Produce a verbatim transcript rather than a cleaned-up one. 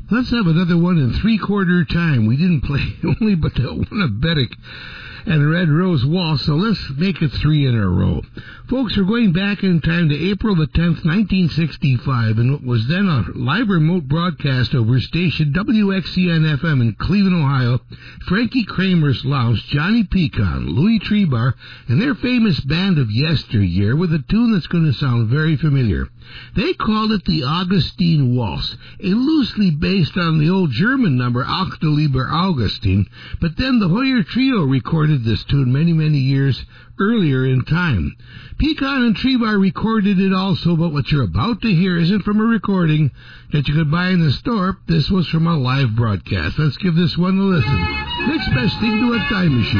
Let's have another one in three-quarter time. We didn't play only but the one of Betic and Red Rose Waltz, so let's make it three in a row. Folks, we're going back in time to April the tenth, nineteen sixty-five, and what was then a live remote broadcast over station W X C N F M in Cleveland, Ohio. Frankie Kramer's Lounge, Johnny Pecan, Louis Trebar, and their famous band of yesteryear with a tune that's going to sound very familiar. They called it the Augustine Waltz, a loosely based on the old German number Ach du lieber Augustin, but then the Hoyer Trio recorded this tune many, many years earlier in time. Pecan and Trebar recorded it also, but what you're about to hear isn't from a recording that you could buy in the store. This was from a live broadcast. Let's give this one a listen. Next best thing to a time machine.